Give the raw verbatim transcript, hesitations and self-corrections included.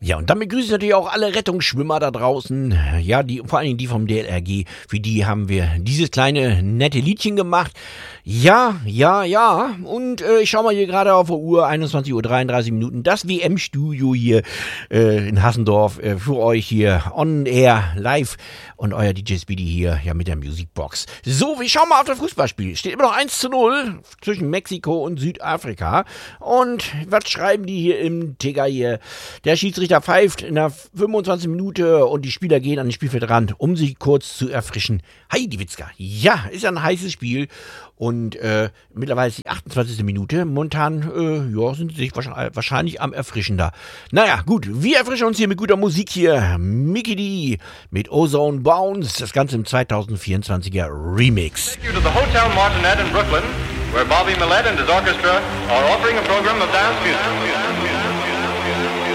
Ja, und dann begrüße ich natürlich auch alle Rettungsschwimmer da draußen. Ja, die, vor allen Dingen die vom D L R G. Für die haben wir dieses kleine, nette Liedchen gemacht. Ja, ja, ja. Und äh, ich schaue mal hier gerade auf die Uhr, einundzwanzig Uhr dreiunddreißig Minuten. Das W M-Studio hier äh, in Hassendorf äh, für euch hier on air, live. Und euer D J Speedy hier ja mit der Musikbox. So, wir schauen mal auf das Fußballspiel. Steht immer noch eins zu null zwischen Mexiko und Südafrika. Und was schreiben die hier im Ticker hier? Der Schiedsrichter pfeift in der fünfundzwanzigsten Minute und die Spieler gehen an den Spielfeldrand, um sich kurz zu erfrischen. Heidi Witzka. Ja, ist ja ein heißes Spiel. Und äh, mittlerweile ist die achtundzwanzigste Minute. Momentan äh, ja, sind sie sich wahrscheinlich, wahrscheinlich am Erfrischen da. Naja, gut. Wir erfrischen uns hier mit guter Musik hier. Mickey D mit Ozone Bounce. Das Ganze im zweitausendvierundzwanziger Remix. Thank you to the Hotel Martinet in Brooklyn, where Bobby Millett and his orchestra are offering a program of dance music.